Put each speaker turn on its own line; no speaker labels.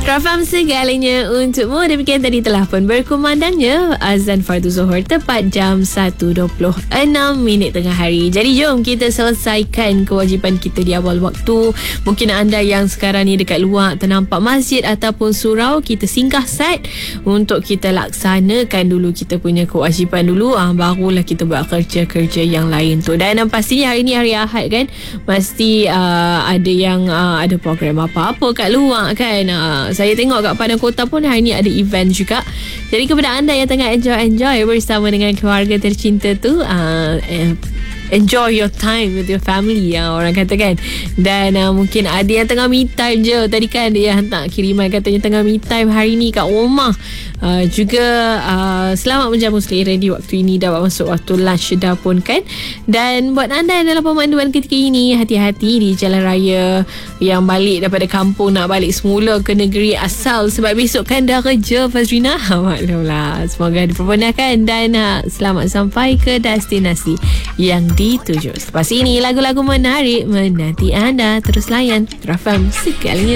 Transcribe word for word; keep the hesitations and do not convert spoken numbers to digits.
Rafam segalanya untukmu. Demikian tadi telah pun berkumandangnya azan fardu zuhur tepat jam satu dua puluh enam minit tengah hari. Jadi jom kita selesaikan kewajipan kita di awal waktu. Mungkin anda yang sekarang ni dekat luar ternampak masjid ataupun surau, kita singgah set untuk kita laksanakan dulu kita punya kewajipan dulu, ah, barulah kita buat kerja-kerja yang lain tu. Dan um, pastinya hari ni hari Ahad kan, mesti uh, ada yang uh, ada program apa-apa kat luar kan. uh, Saya tengok kat Padang Kota pun hari ni ada event juga. Jadi kepada anda yang tengah enjoy-enjoy bersama dengan keluarga tercinta tu, uh, eh, enjoy your time with your family, ya, orang kata kan. Dan uh, mungkin ada yang tengah me time je. Tadi kan dia hantar kiriman katanya tengah me time hari ni kat rumah. uh, Juga uh, selamat menjamu selera di waktu ini, dah masuk waktu lunch dah pun kan. Dan buat anda yang dalam pemanduan ketika ini, hati-hati di jalan raya yang balik daripada kampung nak balik semula ke negeri asal, sebab besok kan dah kerja Fazrina. Maklumlah, semoga dipermudahkan dan uh, selamat sampai ke destinasi yang dituju. Lepas ini lagu-lagu menarik menanti anda. Terus layan Rafam segalanya.